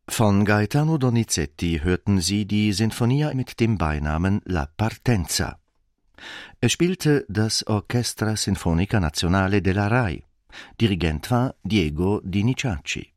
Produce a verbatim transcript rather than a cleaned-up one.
Von Gaetano Donizetti hörten Sie die Sinfonia mit dem Beinamen La Partenza. Es spielte das Orchestra Sinfonica Nazionale della Rai. Dirigent war Diego Dinizacci.